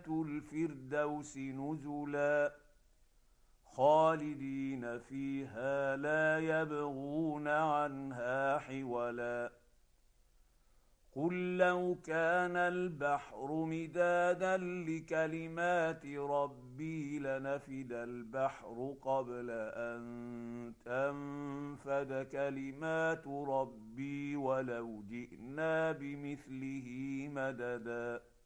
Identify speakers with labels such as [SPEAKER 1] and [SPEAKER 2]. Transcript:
[SPEAKER 1] الفردوس نزلا خالدين فيها لا يبغون عنها حولا قل لو كان البحر مدادا لكلمات ربي لنفد البحر قبل أن تنفد كلمات ربي ولو جئنا بمثله مددا